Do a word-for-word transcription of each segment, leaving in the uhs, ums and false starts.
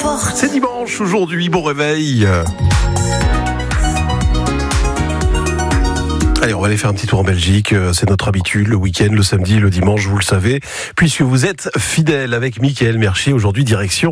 forte. C'est dimanche aujourd'hui, bon réveil. Allez, on va aller faire un petit tour en Belgique. C'est notre habitude, le week-end, le samedi, le dimanche, vous le savez. Puisque vous êtes fidèles avec Mickaël Mercier, aujourd'hui direction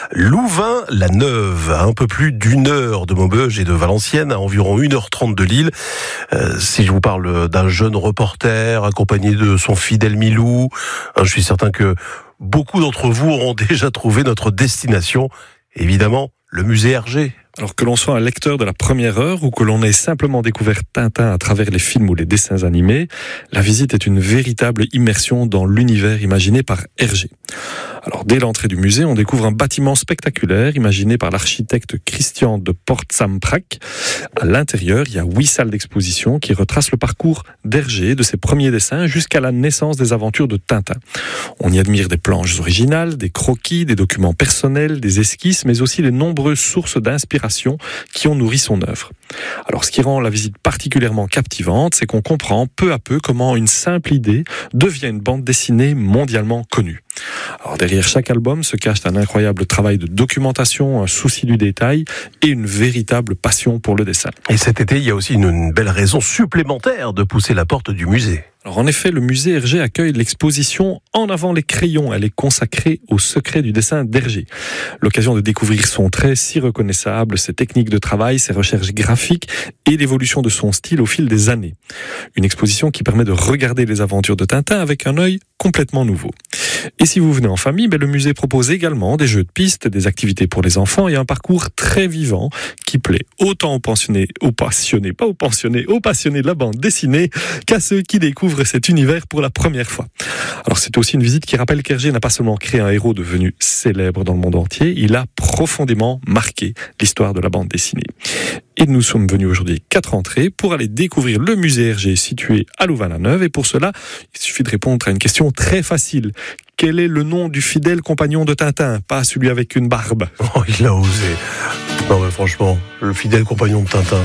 Louvain-la-Neuve, à un peu plus d'une heure de Maubeuge et de Valenciennes, à environ une heure trente de Lille. Euh, si je vous parle d'un jeune reporter accompagné de son fidèle Milou, hein, je suis certain que beaucoup d'entre vous auront déjà trouvé notre destination. Évidemment, le musée Hergé. Alors que l'on soit un lecteur de la première heure ou que l'on ait simplement découvert Tintin à travers les films ou les dessins animés, la visite est une véritable immersion dans l'univers imaginé par Hergé. Alors dès l'entrée du musée, on découvre un bâtiment spectaculaire imaginé par l'architecte Christian de Portzamprac. À l'intérieur, il y a huit salles d'exposition qui retracent le parcours d'Hergé, de ses premiers dessins jusqu'à la naissance des aventures de Tintin. On y admire des planches originales, des croquis, des documents personnels, des esquisses, mais aussi les nombreuses sources d'inspiration qui ont nourri son œuvre. Alors, ce qui rend la visite particulièrement captivante, c'est qu'on comprend peu à peu comment une simple idée devient une bande dessinée mondialement connue. Alors, derrière chaque album se cache un incroyable travail de documentation, un souci du détail et une véritable passion pour le dessin. Et cet été, il y a aussi une, une belle raison supplémentaire de pousser la porte du musée. Alors en effet, le musée Hergé accueille l'exposition En avant les crayons. Elle est consacrée au secret du dessin d'Hergé. L'occasion de découvrir son trait si reconnaissable, ses techniques de travail, ses recherches graphiques et l'évolution de son style au fil des années. Une exposition qui permet de regarder les aventures de Tintin avec un œil complètement nouveau. Et si vous venez en famille, ben le musée propose également des jeux de piste, des activités pour les enfants et un parcours très vivant qui plaît autant aux pensionnés, aux passionnés, pas aux pensionnés, aux passionnés de la bande dessinée qu'à ceux qui découvrent cet univers pour la première fois. Alors c'est aussi une visite qui rappelle qu'Hergé n'a pas seulement créé un héros devenu célèbre dans le monde entier, il a profondément marqué l'histoire de la bande dessinée. Et nous sommes venus aujourd'hui quatre entrées pour aller découvrir le musée Hergé situé à Louvain-la-Neuve. Et pour cela, il suffit de répondre à une question très facile. Quel est le nom du fidèle compagnon de Tintin? Pas celui avec une barbe. Oh, il a osé. Non mais franchement, le fidèle compagnon de Tintin.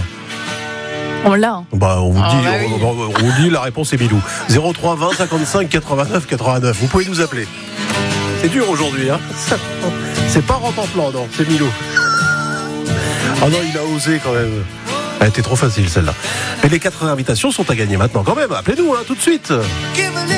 On l'a. Bah, on vous oh, dit, bah oui. on, on, on vous dit, la réponse est Milou. zéro trois vingt cinquante-cinq quatre-vingt-neuf quatre-vingt-neuf. Vous pouvez nous appeler. C'est dur aujourd'hui, hein. C'est pas rentre en plan, non, c'est Milou. Ah non, il a osé quand même. Elle était trop facile celle-là. Mais les quatre invitations sont à gagner maintenant quand même. Appelez-nous, hein, tout de suite.